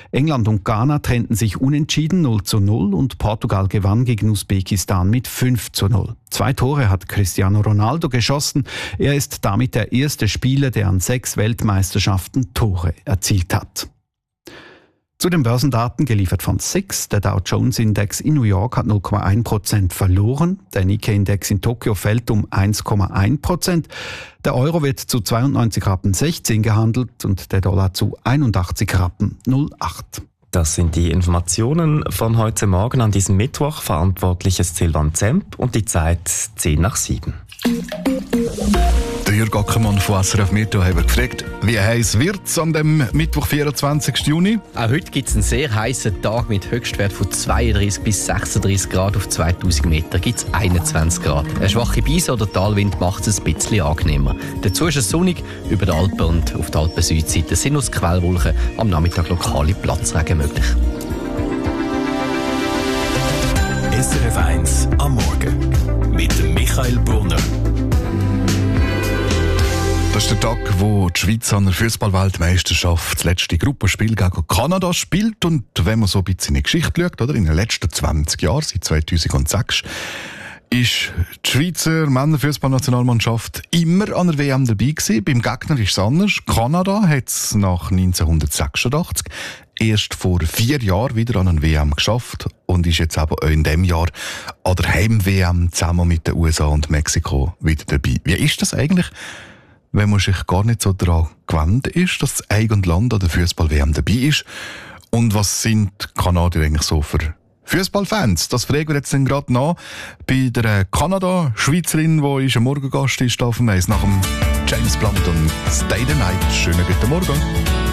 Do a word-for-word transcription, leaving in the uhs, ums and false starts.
England und Ghana trennten sich unentschieden null zu null und Portugal gewann gegen Usbekistan mit fünf zu null. Zwei Tore hat Cristiano Ronaldo geschossen. Er ist damit der erste Spieler, der an sechs Weltmeisterschaften Tore erzielt hat. Zu den Börsendaten geliefert von S I X. Der Dow Jones Index in New York hat null Komma eins Prozent verloren. Der Nikkei-Index in Tokio fällt um eins Komma eins Prozent. Der Euro wird zu zweiundneunzig Rappen sechzehn gehandelt und der Dollar zu einundachtzig Rappen null acht. Das sind die Informationen von heute Morgen an diesem Mittwoch. Verantwortlich ist Silvan Zemp und die Zeit zehn nach sieben. Der Jürg Ackermann von S R F Meteo hat gefragt, wie heiß wird es an dem Mittwoch, vierundzwanzigsten Juni? Auch heute gibt es einen sehr heißen Tag mit Höchstwert von zweiunddreißig bis sechsunddreißig Grad. Auf zweitausend Meter gibt es einundzwanzig Grad. Eine schwache Brise- oder Talwind macht es ein bisschen angenehmer. Dazu ist es sonnig. Über die Alpen und auf der Alpen-Südseite sind aus Quellwolken am Nachmittag lokale Platzregen möglich. S R F eins am Morgen mit dem Michael Brunner. Das ist der Tag, wo die Schweiz an der Fußball-Weltmeisterschaft das letzte Gruppenspiel gegen Kanada spielt. Und wenn man so ein bisschen in die Geschichte schaut, oder, in den letzten zwanzig Jahren, seit zweitausendsechs, ist die Schweizer Männerfußballnationalmannschaft immer an der W M dabei gewesen. Beim Gegner ist es anders. Kanada hat es nach neunzehnhundertsechsundachtzig erst vor vier Jahren wieder an eine W M geschafft und ist jetzt aber auch in diesem Jahr an der Heim-W M zusammen mit den U S A und Mexiko wieder dabei. Wie ist das eigentlich, wenn man sich gar nicht so daran gewöhnt ist, dass das eigene Land an der Fußball-W M dabei ist? Und was sind die Kanadier eigentlich so für Fußballfans? Das fragen wir jetzt gerade nach bei der Kanada-Schweizerin, die ist ein Morgengast ist auf dem Eis nach dem James Blunt und Stay the Night. Schönen guten Morgen.